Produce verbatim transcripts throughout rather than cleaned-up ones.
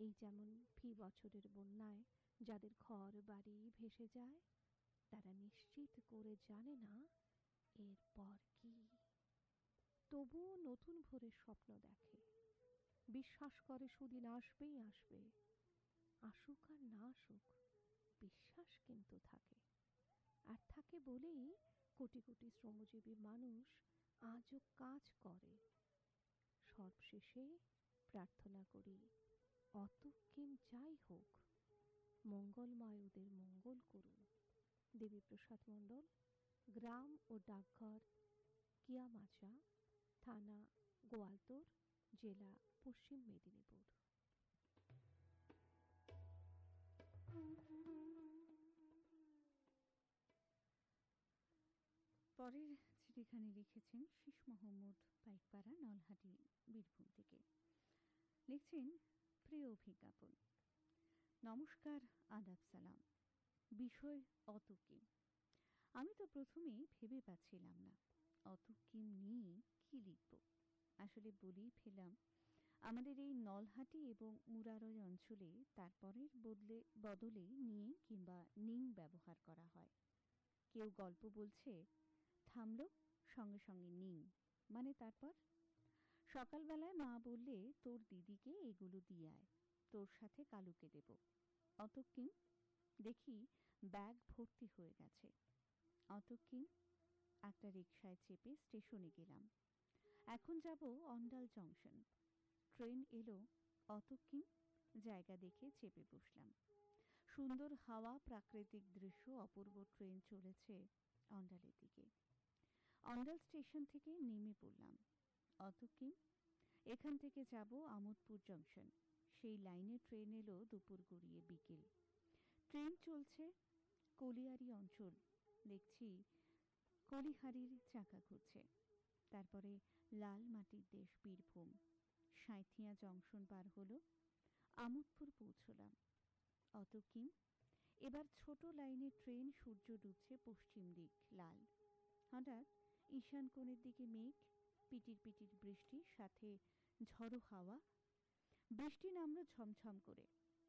এই যেমন ফি বছরের বন্যায় যাদের ঘর বাড়ি ভেসে যায়, তারা নিশ্চিত করে জানে না এরপর কি। তবুও নতুন ভোরের স্বপ্ন দেখে, বিশ্বাস করে সুদিন আসবেই আসবে। আসুক আর না আসুক, বিশ্বাস কিন্তু থাকে। আর থাকে বলেই কোটি কোটি শ্রমজীবী মানুষ আজও কাজ করে। সবশেষে প্রার্থনা করি, অতকিম যাই হোক, মঙ্গলময় ওদের মঙ্গল করুন। দেবীপ্রসাদ মণ্ডল, গ্রাম ও ডাকঘর কিয়ামাচা, থানা গোয়ালতোড়, জেলা পশ্চিম মেদিনীপুর। পরের চিঠিখানি লিখেছেন শীষ মোহাম্মদ, পাইকপাড়া, নলহাটি, বীরভূম থেকে। লিখছেন, প্রিয় অভিজ্ঞাপন, নমস্কার, আদাব সালাম। বিষয় অতকিম। আমি তো প্রথমেই ভেবে পাচ্ছিলাম না অতকিম নিয়ে কি লিখব। আসলে বলেই ফেলাম, আমাদের এই নলহাটি এবং মুরারই অঞ্চলে তারপরের বদলে বদলে নিয়ে কিংবা নিং ব্যবহার করা হয়। কেউ গল্প বলছে, থামলো, সঙ্গে সঙ্গে নিং, মানে তারপর। সকালবেলায় মা বললে, তোর দিদিকে এগুলো দিয়ে আয়, তোর সাথে কালুকে দেব। অতকিম, দেখি ব্যাগ ভর্তি হয়ে গেছে। অতকিম, একটা রিকশায় চেপে স্টেশনে গেলাম। এখন যাব অন্ডাল জংশন। ট্রেন এলো। অতকিম, জায়গা দেখে চেপে বসলাম। সুন্দর হাওয়া, প্রাকৃতিক দৃশ্য, অপূর্ব। ট্রেন চলেছে অন্ডালের দিকে। অন্ডাল স্টেশন থেকে নেমে পড়লাম। অতকিম, এখান থেকে যাব আমোদপুর জংশন। সেই লাইনে ট্রেন এলো দুপুর গড়িয়ে বিকেল। ট্রেন চলছে কলিয়ারি অঞ্চল। দেখছি কলিহারির চাকা ঘুরছে। তারপরে লাল মাটির দেশ বীরভূম। সাঁইথিয়া জংশন পার হলো, আমোদপুর পৌঁছলাম। অতকিম, এবার ছোট লাইনে ট্রেন। সূর্য ডুবছে পশ্চিম দিক লাল। হঠাৎ ঈশান কোণের দিকে মেঘ, পিটির পিটির বৃষ্টি, সাথে ঝড়ো হাওয়া। বৃষ্টি নামলো ঝমঝম করে।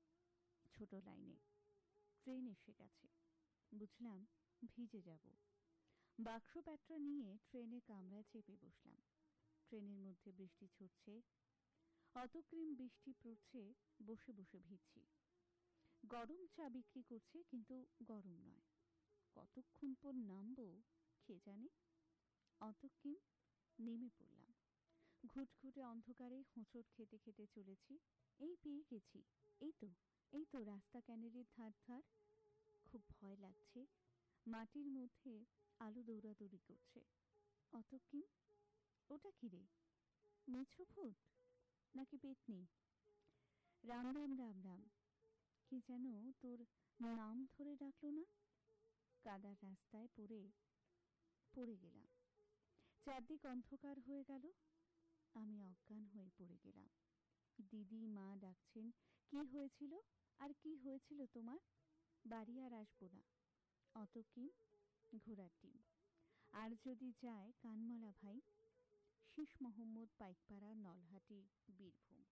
ছোট লাইনে ট্রেন এসে গেছে। বুঝলাম ভিজে যাব। বাক্স প্যাট্রা নিয়ে ট্রেনে কামরায় চেপে বসলাম। ট্রেনের মধ্যে বৃষ্টি ছুটছে। অতকৃম বৃষ্টি পড়ছে, বসে বসে ভিজছি। গরম চা বিক্রি করছে, কিন্তু গরম নয়। কতক্ষণ পর নামবো কে জানে। অতকিম, নেমে পড়লাম। ঘুটঘুটে অন্ধকারে হোঁচট খেতে খেতে চলেছি। এই পেয়ে গেছি, এই তো, এই তো রাস্তা ক্যানেলের ধার ধার। খুব ভয় লাগছে। মাটির মধ্যে আলো দৌড়াদৌড়ি করছে। অতকিম, ওটা কি রে? মেছো ভূত নাকি পেতনি? রাম রাম রাম রাম। কি যেন তোর নাম ধরে ডাকলো না? কাদার রাস্তায় পড়ে পড়ে গেলাম। চারদিক অন্ধকার হয়ে গেল। আমি অজ্ঞান হয়ে পড়ে গেলাম। দিদি মা ডাকছেন, কি হয়েছিল? আর কি হয়েছিল তোমার? বাড়ি আর আসবো না। অতকিম, ঘোড়ার ডিম। আর যদি যায় কানমলা ভাই। শীষ মোহাম্মদ, পাইকপাড়া, নলহাটি, বীরভূম।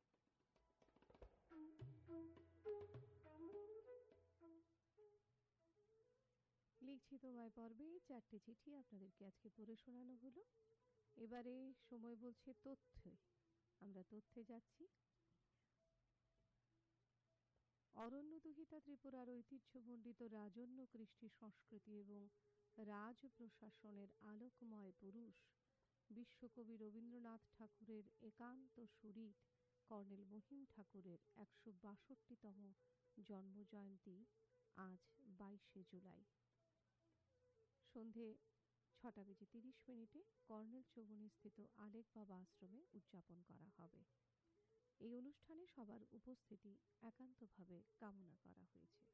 লিখছি তোমায় পর্বে চারটে চিঠি আপনাদেরকে আজকে পড়ে শোনানো হলো। এবারে সময় বলছে তথ্যে। আমরা তথ্যে যাচ্ছি। অরণ্যদুহিতা ত্রিপুরার ঐতিহ্যমণ্ডিত রাজন্য কৃষ্টি সংস্কৃতি এবং রাজ প্রশাসনের আলোকময় পুরুষ বিশ্বকবি রবীন্দ্রনাথ ঠাকুরের একান্ত সুহৃদ কর্নেল মহিম ঠাকুরের একশো বাষট্টিতম জন্মজয়ন্তী আজ বাইশে জুলাই সন্ধে ছটা বেজে তিরিশ মিনিটে কর্নেল চৌবনীস্থিত আলেক বাবা আশ্রমে উদযাপন করা হবে। এই অনুষ্ঠানে সবার উপস্থিতি একান্তভাবে কামনা করা হয়েছে।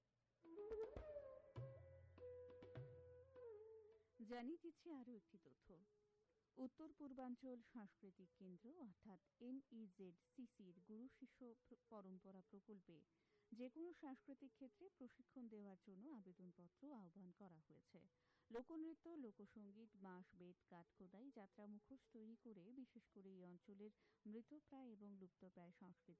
জানিয়ে দিচ্ছি আরও একটি তথ্য। উত্তর পূর্বাঞ্চল সাংস্কৃতিক কেন্দ্র অর্থাৎ এনইজেডসিসির গুরু শিষ্য পরম্পরা প্রকল্পে যে কোনো সাংস্কৃতিক ক্ষেত্রে প্রশিক্ষণ দেওয়ার জন্য আবেদনপত্র আহ্বান করা হয়েছে। লোকনৃত্য, লোকসঙ্গীত, বাঁশ, বেত, কাঠখোদাই, যাত্রা, মুখোশ তৈরি করে বিশেষ করে এই অঞ্চলের মৃতপ্রায় এবং লুপ্তপ্রায় সংস্কৃতি